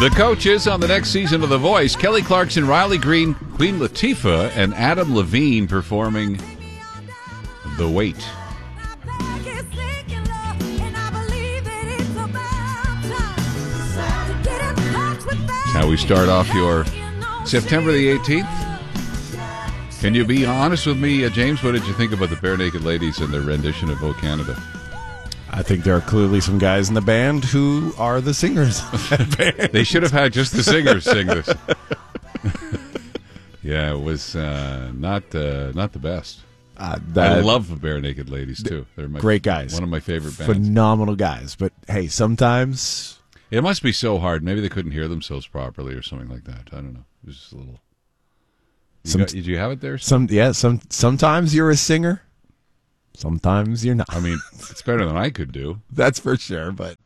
The coaches on the next season of The Voice: Kelly Clarkson, Riley Green, Queen Latifah, and Adam Levine performing The Wait. How we start off your September the 18th. Can you be honest with me, James? What did you think about the Bare Naked Ladies and their rendition of "O Canada"? I think there are clearly some guys in the band who are the singers of that band. They should have had just the singers sing this. Yeah, it was not the best. I love the Bare Naked Ladies, too. They're great guys. One of my favorite bands. Phenomenal guys. But, hey, sometimes... It must be so hard. Maybe they couldn't hear themselves properly or something like that. I don't know. It was just a little... Did you have it there? Sometimes you're a singer. Sometimes you're not. I mean, it's better than I could do. That's for sure, but...